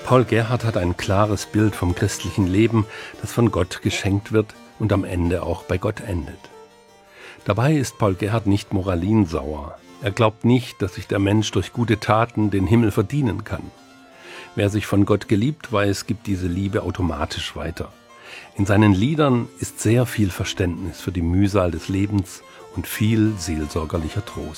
Paul Gerhardt hat ein klares Bild vom christlichen Leben, das von Gott geschenkt wird und am Ende auch bei Gott endet. Dabei ist Paul Gerhardt nicht moralinsauer. Er glaubt nicht, dass sich der Mensch durch gute Taten den Himmel verdienen kann. Wer sich von Gott geliebt weiß, gibt diese Liebe automatisch weiter. In seinen Liedern ist sehr viel Verständnis für die Mühsal des Lebens und viel seelsorgerlicher Trost.